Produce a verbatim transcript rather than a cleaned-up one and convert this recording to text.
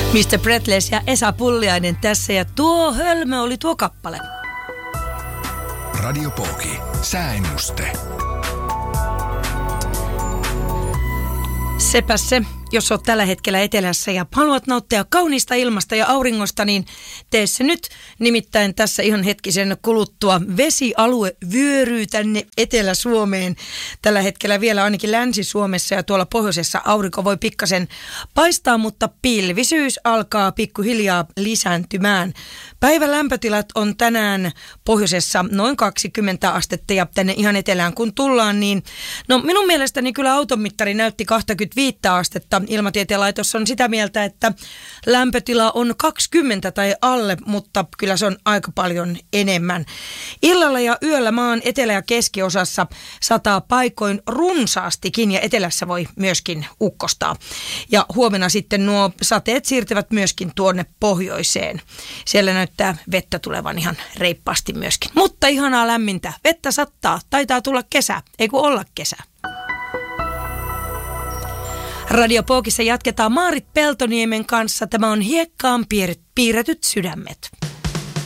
mister Breathless ja Esa Pulliainen tässä ja tuo hölmö oli tuo kappale. Radio Pooki. Sääennuste. Sepä se, jos olet tällä hetkellä etelässä ja haluat nauttia kauniista ilmasta ja auringosta, niin tee se nyt. Nimittäin tässä ihan hetkisen kuluttua vesialue vyöryy tänne Etelä-Suomeen. Tällä hetkellä vielä ainakin Länsi-Suomessa ja tuolla pohjoisessa aurinko voi pikkasen paistaa, mutta pilvisyys alkaa pikkuhiljaa lisääntymään. Päivän lämpötilat on tänään pohjoisessa noin kaksikymmentä astetta ja tänne ihan etelään kun tullaan, niin no minun mielestäni kyllä autonmittari näytti kaksikymmentäviisi astetta. Ilmatieteen laitos on sitä mieltä, että lämpötila on kaksikymmentä tai alle, mutta kyllä se on aika paljon enemmän. Illalla ja yöllä maan etelä- ja keskiosassa sataa paikoin runsaastikin ja etelässä voi myöskin ukkostaa. Ja huomenna sitten nuo sateet siirtyvät myöskin tuonne pohjoiseen. Siellä näyttää vettä tulevan ihan reippaasti myöskin. Mutta ihanaa lämmintä. Vettä sattaa. Taitaa tulla kesä. Ei kun olla kesä. Radio Pookissa jatketaan Maarit Peltoniemen kanssa. Tämä on Hiekkaan piirretyt sydämet.